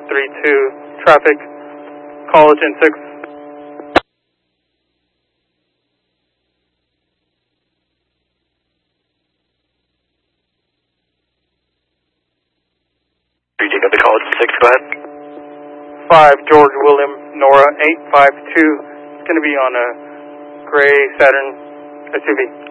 532 traffic, College and 6. Got the College and 6, go ahead. 5 George William Nora 852. It's going to be on a gray Saturn SUV.